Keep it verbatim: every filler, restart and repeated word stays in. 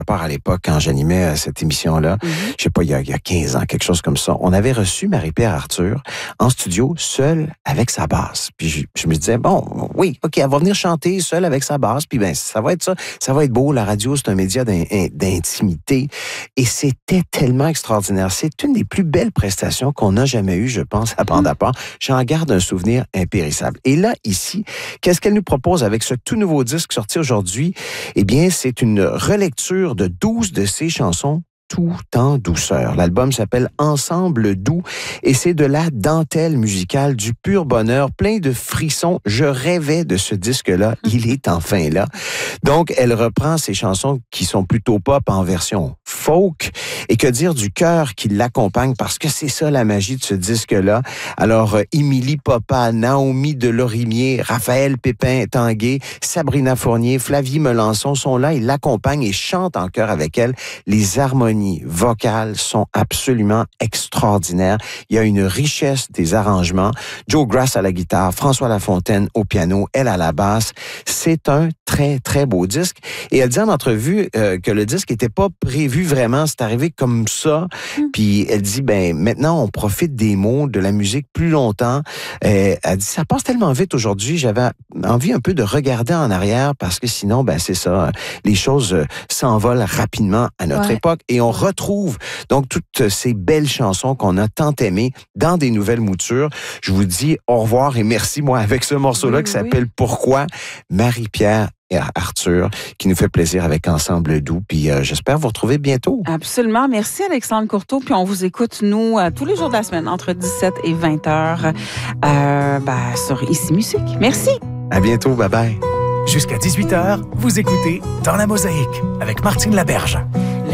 part à l'époque, quand j'animais cette émission-là, mm-hmm. je sais pas, il y, a, il y a quinze ans, quelque chose comme ça, on avait reçu Marie-Pierre Arthur en studio, seule avec sa basse. Puis je, je me disais, bon, oui, OK, elle va venir chanter seule avec sa basse, puis ben ça va être ça, ça va être beau. La radio, c'est un média d'in, d'intimité. Et c'était tellement extraordinaire. C'est une des plus belles prestations qu'on a jamais eues, je pense, à bande à part. J'en garde un souvenir impérissable. Et là, ici, qu'est-ce qu'elle nous propose avec ce tout nouveau disque sorti aujourd'hui? Eh bien, c'est une relecture de douze de ses chansons tout en douceur. L'album s'appelle Ensemble doux et c'est de la dentelle musicale, du pur bonheur, plein de frissons. Je rêvais de ce disque-là. Il est enfin là. Donc, elle reprend ses chansons qui sont plutôt pop en version folk et que dire du chœur qui l'accompagne parce que c'est ça la magie de ce disque-là. Alors, euh, Émilie Popa, Naomi Delorimier, Raphaël Pépin-Tanguay, Sabrina Fournier, Flavie Melançon sont là. Ils l'accompagnent et chantent en chœur avec elle. Les harmonies vocales sont absolument extraordinaires. Il y a une richesse des arrangements. Joe Grass à la guitare, François Lafontaine au piano, elle à la basse. C'est un très, très beau disque. Et elle dit en entrevue euh, que le disque n'était pas prévu vraiment. C'est arrivé comme ça. Mm. Puis elle dit, ben maintenant, on profite des mots, de la musique plus longtemps. Euh, elle dit, ça passe tellement vite aujourd'hui. J'avais envie un peu de regarder en arrière parce que sinon, ben c'est ça. Les choses euh, s'envolent rapidement à notre ouais. époque. Et on retrouve donc toutes ces belles chansons qu'on a tant aimées dans des nouvelles moutures. Je vous dis au revoir et merci, moi, avec ce morceau-là oui, qui oui. s'appelle Pourquoi? Marie-Pierre et Arthur, qui nous fait plaisir avec Ensemble doux. Puis euh, j'espère vous retrouver bientôt. Absolument. Merci, Alexandre Courteau. Puis on vous écoute, nous, euh, tous les jours de la semaine, entre dix-sept et vingt heures, euh, ben, sur Ici Musique. Merci. À bientôt. Bye-bye. Jusqu'à dix-huit heures, vous écoutez Dans la Mosaïque avec Martine Laberge.